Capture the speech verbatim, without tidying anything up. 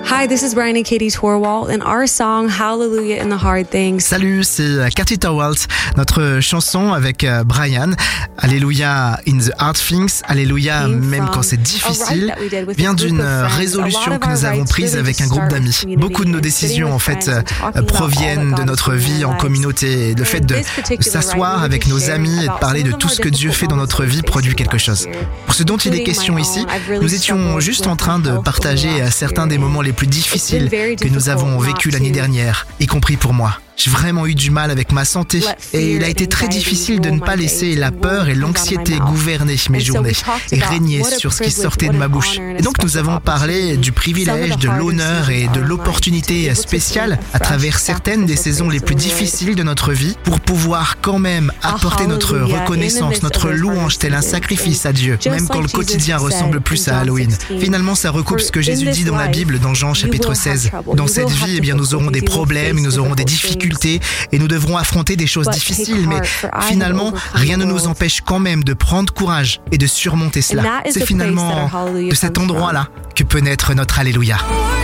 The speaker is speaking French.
Hi, this is Brian and Katie Torwalt, and our song Hallelujah in the Hard Things. Salut, c'est Katie Torwalt. Notre chanson avec Brian, Alléluia in the Hard Things, Alléluia même quand c'est difficile, vient d'une résolution que nous avons prise avec un groupe d'amis. Beaucoup de nos décisions en fait proviennent de notre vie en communauté. Le fait de s'asseoir avec nos amis et de parler de tout ce que Dieu fait dans notre vie produit quelque chose. Pour ce dont il est question ici, nous étions juste en train de partager certains des moments les plus difficiles que nous avons vécu l'année dernière, y compris pour moi. J'ai vraiment eu du mal avec ma santé et il a été très difficile de ne pas laisser la peur et l'anxiété gouverner mes journées et régner sur ce qui sortait de ma bouche. Et donc nous avons parlé du privilège, de l'honneur et de l'opportunité spéciale à travers certaines des saisons les plus difficiles de notre vie pour pouvoir quand même apporter notre reconnaissance, notre louange tel un sacrifice à Dieu, même quand le quotidien ressemble plus à Halloween. Finalement, ça recoupe ce que Jésus dit dans la Bible, dans Jean chapitre seize. Dans cette vie, eh bien, nous aurons des problèmes, nous aurons des difficultés et nous devrons affronter des choses difficiles, mais finalement, rien ne nous empêche quand même de prendre courage et de surmonter cela. C'est finalement de cet endroit-là que peut naître notre Alléluia.